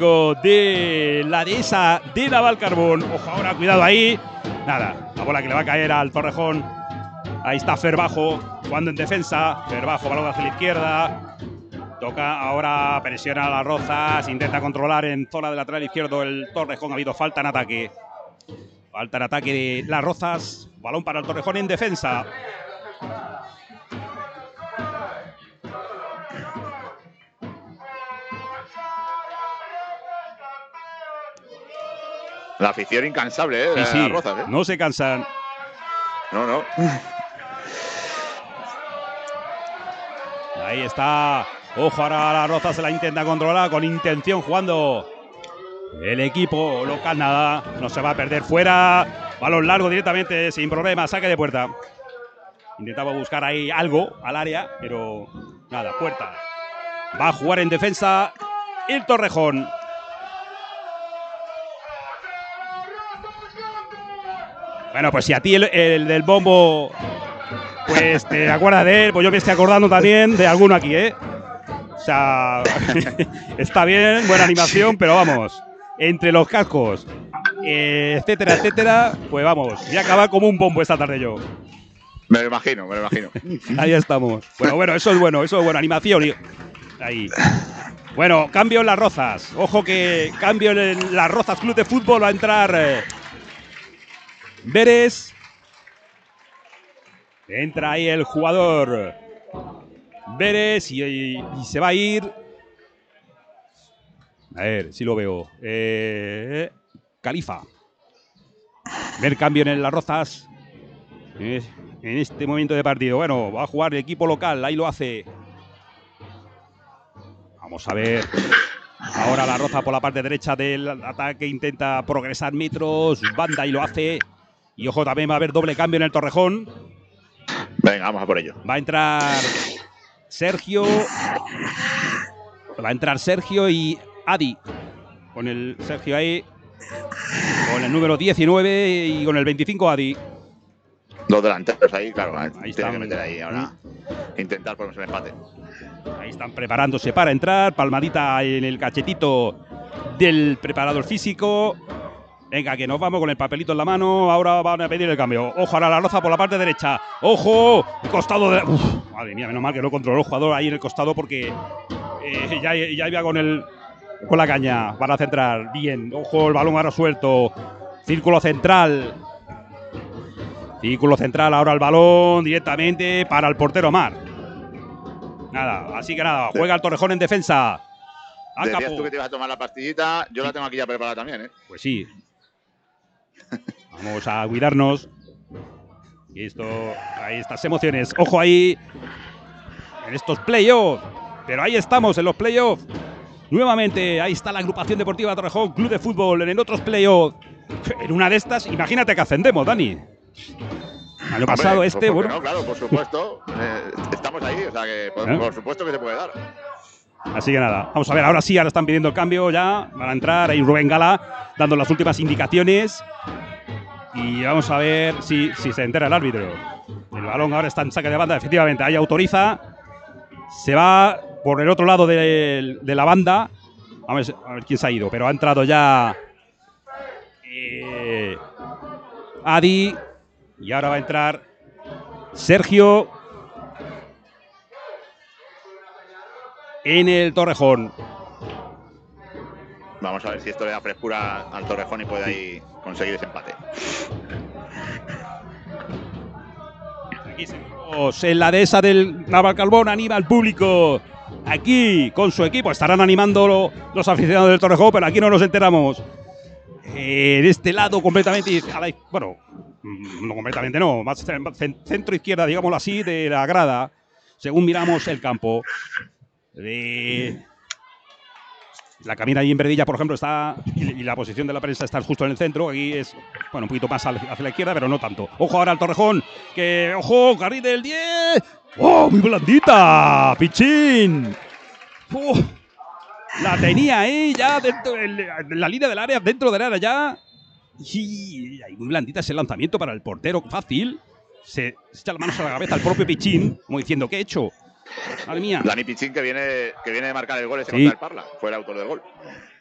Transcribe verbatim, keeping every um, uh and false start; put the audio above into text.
público de la dehesa de Navalcarbón. Ojo ahora, cuidado ahí. Nada, la bola que le va a caer al Torrejón. Ahí está Ferbajo, jugando en defensa. Ferbajo, balón hacia la izquierda. Toca ahora, presiona a las Rozas. Intenta controlar en zona de lateral izquierdo el Torrejón. Ha habido falta en ataque. Falta en ataque de las Rozas. Balón para el Torrejón en defensa. La afición incansable, ¿eh? Sí, sí, las Rozas, ¿eh? no se cansan. No, no. Ahí está. Ojo, ahora la Rozas se la intenta controlar con intención jugando el equipo local. Nada, no se va a perder fuera. Balón largo directamente, sin problema, saque de puerta. Intentaba buscar ahí algo al área, pero nada, puerta. Va a jugar en defensa el Torrejón. Bueno, pues si a ti el, el del bombo, pues te acuerdas de él, pues yo me estoy acordando también de alguno aquí, ¿eh? O sea, está bien, buena animación, pero vamos, entre los cascos, eh, etcétera, etcétera, pues vamos, voy a acabar como un bombo esta tarde yo. Me lo imagino, me lo imagino. Ahí estamos. Bueno, bueno, eso es bueno, eso es bueno, animación. Ahí. Bueno, cambio en las Rozas. Ojo que cambio en las Rozas Club de Fútbol. Va a entrar eh, Veres. Entra ahí el jugador Veres y, y, y se va a ir. A ver si lo veo. Eh, Califa. Ver cambio en las Rozas. Eh, en este momento de partido. Bueno, va a jugar el equipo local. Ahí lo hace. Vamos a ver. Ahora la Roza por la parte derecha del ataque. Intenta progresar metros. Banda y lo hace. Y ojo, también va a haber doble cambio en el Torrejón. Venga, vamos a por ello. Va a entrar Sergio. Va a entrar Sergio y Adi. Con el Sergio ahí. Con el número diecinueve y con el veinticinco Adi. Dos delanteros ahí, claro. Ahí Tiene están. que meter ahí ahora. Intentar ponerse el empate. Ahí están preparándose para entrar. Palmadita en el cachetito del preparador físico. Venga, que nos vamos con el papelito en la mano. Ahora van a pedir el cambio. Ojo, ahora la Roza por la parte derecha. ¡Ojo! Costado de... Uf, madre mía, menos mal que no controló el jugador ahí en el costado porque eh, ya, ya iba con, el, con la caña para centrar. Bien. Ojo, el balón ahora suelto. Círculo central. Círculo central, ahora el balón directamente para el portero Mar. Nada, así que nada, juega el Torrejón en defensa. A Decías Capo. tú que te ibas a tomar la pastillita, yo la tengo aquí ya preparada también, ¿eh? Pues sí. Vamos a cuidarnos. Y esto, ahí estas emociones. Ojo ahí en estos playoffs. Pero ahí estamos en los playoffs. Nuevamente, ahí está la agrupación deportiva Torrejón, Club de Fútbol, en otros playoffs. En una de estas, imagínate que ascendemos, Dani. Año pasado Hombre, este, pues, bueno. No, claro, por supuesto. eh, estamos ahí, o sea que por, ¿Eh? por supuesto que se puede dar. Así que nada, vamos a ver, ahora sí, ahora están pidiendo el cambio ya. Van a entrar ahí Rubén Gala dando las últimas indicaciones. Y vamos a ver si, si se entera el árbitro. El balón ahora está en saque de banda, efectivamente, ahí autoriza. Se va por el otro lado de, de la banda. A ver, a ver quién se ha ido, pero ha entrado ya eh, Adi. Y ahora va a entrar Sergio en el Torrejón. Vamos a ver si esto le da frescura al Torrejón y puede ahí conseguir ese empate. Aquí seguimos en la dehesa del Navalcarbón, anima al público. Aquí con su equipo estarán animando lo, los aficionados del Torrejón, pero aquí no nos enteramos. Eh, de este lado completamente, a la, bueno, no completamente no, más centro izquierda, digámoslo así, de la grada, según miramos el campo. Eh, la cabina ahí en Verdilla, por ejemplo, está, y, y la posición de la prensa está justo en el centro. Aquí es, bueno, un poquito más hacia la izquierda, pero no tanto. Ojo ahora al Torrejón, que, ojo, carril del diez. ¡Oh, muy blandita! ¡Pichín! ¡Oh! La tenía ahí ya dentro, en la línea del área, dentro del área ya. Y, y muy blandita ese lanzamiento para el portero, fácil. Se, se echa las manos a la cabeza al propio Pichín, como diciendo, ¿qué he hecho? Madre mía. Dani Pichín, que viene, que viene de marcar el gol ese Sí. contra el Parla. Fue el autor del gol.